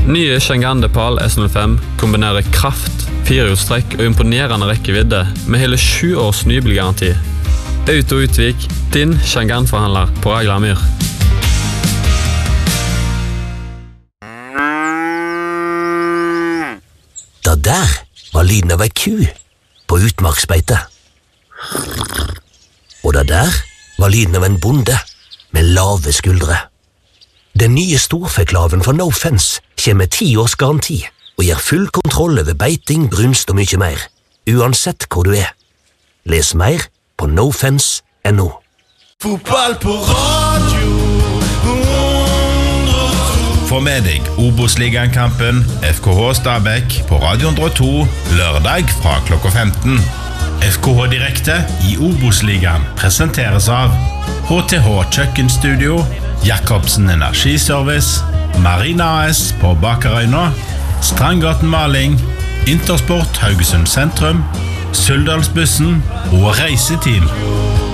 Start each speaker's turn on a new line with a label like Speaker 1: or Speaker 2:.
Speaker 1: Nye Shangan Depal S05 kombinerer kraft, firehjulstrekk og imponerende rekkevidde med hele 7 års nybilgaranti. Auto Utvik, din Shangan-forhandler på Aglamyr.
Speaker 2: Da der var lyden av ei ku på utmarksbeite. Og da der var lyden av en bonde med lave skuldre. Den nye storfeklaven fra No Fence kommer med 10 års garanti og gir full kontroll over beiting, brunst og mye mer, uansett hvor du er. Les mer på nofence.no.
Speaker 3: Fotball på radio 102.
Speaker 4: Få med deg Obos-ligaen-kampen FKH Stabæk på Radio 102 lørdag fra klokka 15. FKH Direkte i Obos-ligaen presenteres av HTH Kjøkkenstudio, Jakobsen Energiservice, Marina AS på Bakerøyna, Strandgaten Maling, Intersport Haugesund Sentrum, Suldalsbussen og Reiseteam.